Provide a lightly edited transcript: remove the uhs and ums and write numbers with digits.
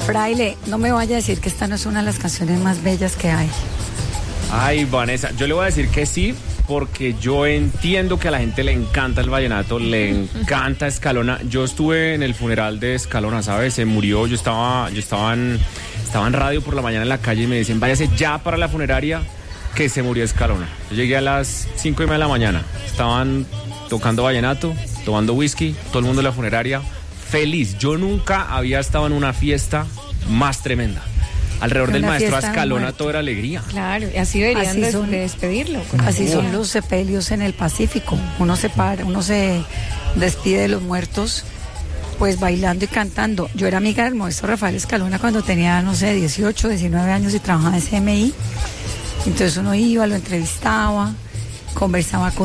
Fraile, no me vaya a decir que esta no es una de las canciones más bellas que hay. Ay, Vanessa, yo le voy a decir que sí, porque yo entiendo que a la gente le encanta el vallenato, le encanta Escalona. Yo estuve en el funeral de Escalona, ¿sabes? Se murió, yo estaba en radio por la mañana en la calle y me dicen, váyase ya para la funeraria, que se murió Escalona. Yo llegué a las 5:30 de la mañana, estaban tocando vallenato, tomando whisky, todo el mundo en la funeraria, feliz. Yo nunca había estado en una fiesta más tremenda. Alrededor del maestro Escalona todo era alegría. Claro, y así deberían de despedirlo. Así son los sepelios en el Pacífico. Uno se despide de los muertos, pues bailando y cantando. Yo era amiga del maestro Rafael Escalona cuando tenía, 18, 19 años y trabajaba en CMI. Entonces uno iba, lo entrevistaba, conversaba con